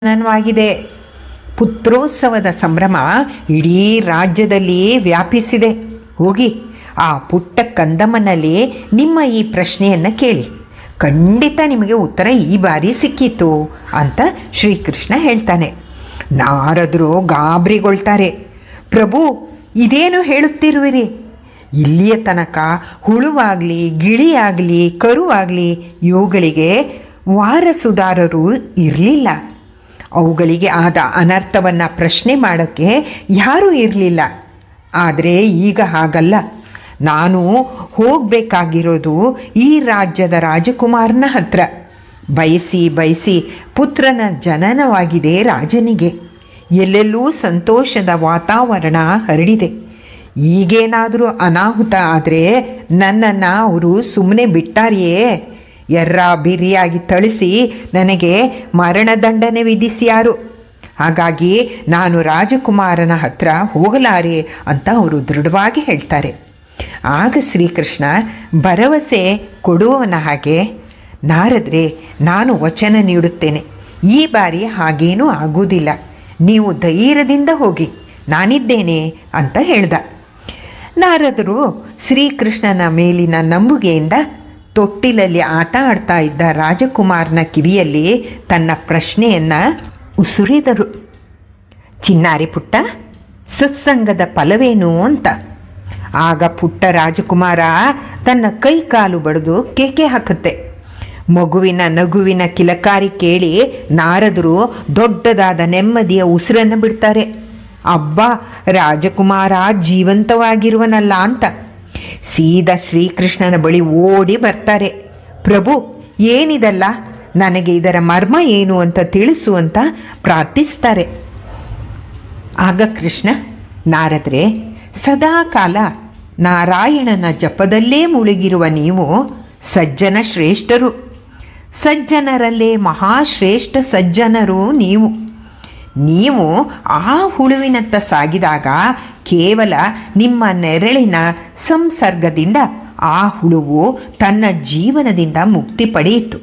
ಆನಂದವಾಗಿದೆ. ಪುತ್ರೋತ್ಸವದ ಸಂಭ್ರಮ ಇಡೀ ರಾಜ್ಯದಲ್ಲಿ ವ್ಯಾಪಿಸಿದೆ. ಹೋಗಿ ಆ ಪುಟ್ಟ ಕಂದಮ್ಮನಲ್ಲಿ ನಿಮ್ಮ ಈ ಪ್ರಶ್ನೆಯನ್ನು ಕೇಳಿ, ಖಂಡಿತ ನಿಮಗೆ ಉತ್ತರ ಈ ಬಾರಿ ಸಿಕ್ಕಿತು ಅಂತ ಶ್ರೀಕೃಷ್ಣ ಹೇಳ್ತಾನೆ. ನಾರದರು ಗಾಬರಿಗೊಳ್ತಾರೆ. ಪ್ರಭು, ಇದೇನು ಹೇಳುತ್ತಿರುವಿರಿ? ಇಲ್ಲಿಯ ತನಕ ಹುಳುವಾಗಲಿ, ಗಿಳಿಯಾಗಲಿ, ಕರುವಾಗಲಿ ಇವುಗಳಿಗೆ ವಾರಸುದಾರರು ಇರಲಿಲ್ಲ. ಅವುಗಳಿಗೆ ಆದ ಅನರ್ಥವನ್ನು ಪ್ರಶ್ನೆ ಮಾಡೋಕ್ಕೆ ಯಾರೂ ಇರಲಿಲ್ಲ. ಆದರೆ ಈಗ ಹಾಗಲ್ಲ. ನಾನು ಹೋಗಬೇಕಾಗಿರೋದು ಈ ರಾಜ್ಯದ ರಾಜಕುಮಾರನ ಹತ್ರ. ಬಯಸಿ ಪುತ್ರನ ಜನನವಾಗಿದೆ ರಾಜನಿಗೆ. ಎಲ್ಲೆಲ್ಲೂ ಸಂತೋಷದ ವಾತಾವರಣ ಹರಡಿದೆ. ಈಗೇನಾದರೂ ಅನಾಹುತ ಆದರೆ ನನ್ನನ್ನು ಅವರು ಸುಮ್ಮನೆ ಬಿಟ್ಟಾರಿಯೇ? ಎರ್ರ ಬಿರಿಯಾಗಿ ಥಳಿಸಿ ನನಗೆ ಮರಣದಂಡನೆ ವಿಧಿಸಿಯಾರು. ಹಾಗಾಗಿ ನಾನು ರಾಜಕುಮಾರನ ಹತ್ರ ಹೋಗಲಾರೆ ಅಂತ ಅವರು ದೃಢವಾಗಿ ಹೇಳ್ತಾರೆ. ಆಗ ಶ್ರೀಕೃಷ್ಣ ಭರವಸೆ ಕೊಡುವವನ ಹಾಗೆ, ನಾರದ್ರೆ, ನಾನು ವಚನ ನೀಡುತ್ತೇನೆ, ಈ ಬಾರಿ ಹಾಗೇನೂ ಆಗುವುದಿಲ್ಲ. ನೀವು ಧೈರ್ಯದಿಂದ ಹೋಗಿ, ನಾನಿದ್ದೇನೆ ಅಂತ ಹೇಳ್ದ. ನಾರದರು ಶ್ರೀಕೃಷ್ಣನ ಮೇಲಿನ ನಂಬುಗೆಯಿಂದ ತೊಟ್ಟಿಲಲ್ಲಿ ಆಟ ಆಡ್ತಾ ಇದ್ದ ರಾಜಕುಮಾರನ ಕಿವಿಯಲ್ಲಿ ತನ್ನ ಪ್ರಶ್ನೆಯನ್ನು ಉಸುರಿದರು. ಚಿನ್ನಾರಿ ಪುಟ್ಟ, ಸತ್ಸಂಗದ ಫಲವೇನು ಅಂತ. ಆಗ ಪುಟ್ಟ ರಾಜಕುಮಾರ ತನ್ನ ಕೈ ಕಾಲು ಬಡಿದು ಕೇಕೆ ಹಾಕುತ್ತೆ. ಮಗುವಿನ ನಗುವಿನ ಕಿಲಕಾರಿ ಕೇಳಿ ನಾರದರು ದೊಡ್ಡದಾದ ನೆಮ್ಮದಿಯ ಉಸಿರನ್ನು ಬಿಡ್ತಾರೆ. ಅಬ್ಬಾ, ರಾಜಕುಮಾರ ಜೀವಂತವಾಗಿರುವನಲ್ಲ ಅಂತ ಸೀದಾ ಶ್ರೀಕೃಷ್ಣನ ಬಳಿ ಓಡಿ ಬರ್ತಾರೆ. ಪ್ರಭು, ಏನಿದಲ್ಲ, ನನಗೆ ಇದರ ಮರ್ಮ ಏನು ಅಂತ ತಿಳಿಸು ಅಂತ ಪ್ರಾರ್ಥಿಸ್ತಾರೆ. ಆಗ ಕೃಷ್ಣ, ನಾರದ್ರೆ, ಸದಾಕಾಲ ನಾರಾಯಣನ ಜಪದಲ್ಲೇ ಮುಳುಗಿರುವ ನೀವು ಸಜ್ಜನ ಶ್ರೇಷ್ಠರು. ಸಜ್ಜನರಲ್ಲೇ ಮಹಾಶ್ರೇಷ್ಠ ಸಜ್ಜನರು ನೀವು ಆ ಹುಳುವಿನತ್ತ ಸಾಗಿದಾಗ ಕೇವಲ ನಿಮ್ಮ ನೆರಳಿನ ಸಂಸರ್ಗದಿಂದ ಆ ಹುಳುವು ತನ್ನ ಜೀವನದಿಂದ ಮುಕ್ತಿ ಪಡೆಯಿತು.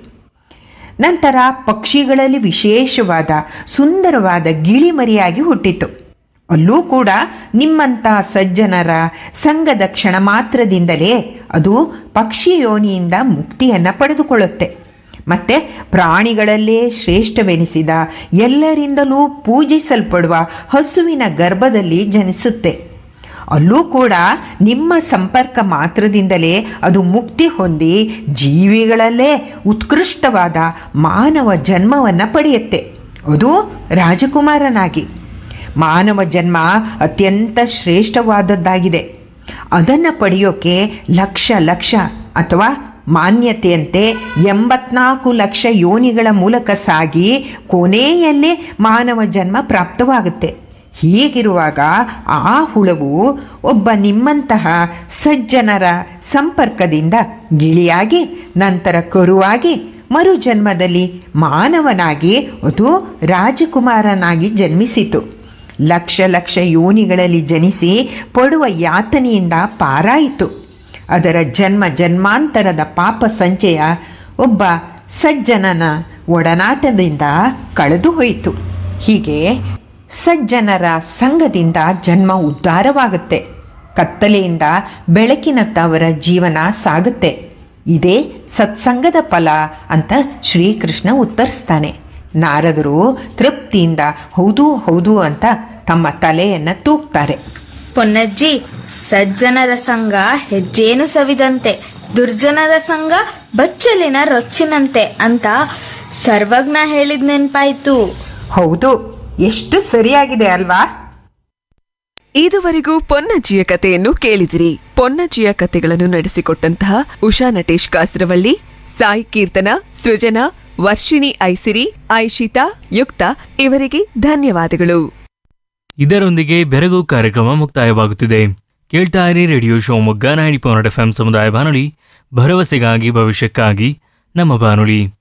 ನಂತರ ಪಕ್ಷಿಗಳಲ್ಲಿ ವಿಶೇಷವಾದ ಸುಂದರವಾದ ಗಿಳಿಮರಿಯಾಗಿ ಹುಟ್ಟಿತು. ಅಲ್ಲೂ ಕೂಡ ನಿಮ್ಮಂಥ ಸಜ್ಜನರ ಸಂಘದ ಕ್ಷಣ ಮಾತ್ರದಿಂದಲೇ ಅದು ಪಕ್ಷಿ ಯೋನಿಯಿಂದ ಮುಕ್ತಿಯನ್ನು ಪಡೆದುಕೊಳ್ಳುತ್ತೆ. ಮತ್ತು ಪ್ರಾಣಿಗಳಲ್ಲೇ ಶ್ರೇಷ್ಠವೆನಿಸಿದ ಎಲ್ಲರಿಂದಲೂ ಪೂಜಿಸಲ್ಪಡುವ ಹಸುವಿನ ಗರ್ಭದಲ್ಲಿ ಜನಿಸುತ್ತೆ. ಅಲ್ಲೂ ಕೂಡ ನಿಮ್ಮ ಸಂಪರ್ಕ ಮಾತ್ರದಿಂದಲೇ ಅದು ಮುಕ್ತಿ ಹೊಂದಿ ಜೀವಿಗಳಲ್ಲೇ ಉತ್ಕೃಷ್ಟವಾದ ಮಾನವ ಜನ್ಮವನ್ನು ಪಡೆಯುತ್ತೆ, ಅದು ರಾಜಕುಮಾರನಾಗಿ. ಮಾನವ ಜನ್ಮ ಅತ್ಯಂತ ಶ್ರೇಷ್ಠವಾದದ್ದಾಗಿದೆ. ಅದನ್ನು ಪಡೆಯೋಕ್ಕೆ ಲಕ್ಷ ಅಥವಾ ಮಾನ್ಯತೆಯಂತೆ 84 ಲಕ್ಷ ಯೋನಿಗಳ ಮೂಲಕ ಸಾಗಿ ಕೊನೆಯಲ್ಲೇ ಮಾನವ ಜನ್ಮ ಪ್ರಾಪ್ತವಾಗುತ್ತೆ. ಹೀಗಿರುವಾಗ ಆ ಹುಳವು ಒಬ್ಬ ನಿಮ್ಮಂತಹ ಸಜ್ಜನರ ಸಂಪರ್ಕದಿಂದ ಗಿಳಿಯಾಗಿ, ನಂತರ ಕರುವಾಗಿ, ಮರುಜನ್ಮದಲ್ಲಿ ಮಾನವನಾಗಿ, ಅದು ರಾಜಕುಮಾರನಾಗಿ ಜನ್ಮಿಸಿತು. ಲಕ್ಷ ಯೋನಿಗಳಲ್ಲಿ ಜನಿಸಿ ಪಡುವ ಯಾತನೆಯಿಂದ ಪಾರಾಯಿತು. ಅದರ ಜನ್ಮಾಂತರದ ಪಾಪ ಸಂಚಯ ಒಬ್ಬ ಸಜ್ಜನನ ಒಡನಾಟದಿಂದ ಕಳೆದು ಹೋಯಿತು. ಹೀಗೆ ಸಜ್ಜನರ ಸಂಘದಿಂದ ಜನ್ಮ ಉದ್ಧಾರವಾಗುತ್ತೆ. ಕತ್ತಲೆಯಿಂದ ಬೆಳಕಿನತ್ತ ಅವರ ಜೀವನ ಸಾಗುತ್ತೆ. ಇದೇ ಸತ್ಸಂಗದ ಫಲ ಅಂತ ಶ್ರೀಕೃಷ್ಣ ಉತ್ತರಿಸ್ತಾನೆ. ನಾರದರು ತೃಪ್ತಿಯಿಂದ ಹೌದು ಅಂತ ತಮ್ಮ ತಲೆಯನ್ನು ತೂಗ್ತಾರೆ. ಪೊನ್ನಜ್ಜಿ, ಸಜ್ಜನರ ಸಂಘ ಹೆಜ್ಜೇನು ಸವಿದಂತೆ, ದುರ್ಜನರ ಸಂಘ ಬಚ್ಚಲಿನ ರೊಚ್ಚಿನಂತೆ ಅಂತ ಸರ್ವಜ್ಞ ಹೇಳಿದ ನೆನ್ಪಾಯ್ತು. ಹೌದು, ಎಷ್ಟು ಸರಿಯಾಗಿದೆ ಅಲ್ವಾ? ಇದುವರೆಗೂ ಪೊನ್ನಜ್ಜಿಯ ಕಥೆಯನ್ನು ಕೇಳಿದಿರಿ. ಪೊನ್ನಜ್ಜಿಯ ಕಥೆಗಳನ್ನು ನಡೆಸಿಕೊಟ್ಟಂತಹ ಉಷಾ ನಟೇಶ್ ಕಾಸರವಳ್ಳಿ, ಸಾಯಿ ಕೀರ್ತನ, ಸೃಜನಾ, ವರ್ಷಿಣಿ ಐಸಿರಿ, ಐಶಿತಾ, ಯುಕ್ತ ಇವರಿಗೆ ಧನ್ಯವಾದಗಳು. ಇದರೊಂದಿಗೆ ಬೆರಗು ಕಾರ್ಯಕ್ರಮ ಮುಕ್ತಾಯವಾಗುತ್ತಿದೆ. ಕೇಳ್ತಾ ಇರಿ ರೇಡಿಯೋ ಶಿವಮೊಗ್ಗ 90.8 FM ಸಮುದಾಯ ಬಾನುಲಿ, ಭರವಸೆಗಾಗಿ ಭವಿಷ್ಯಕ್ಕಾಗಿ ನಮ್ಮ ಬಾನುಲಿ.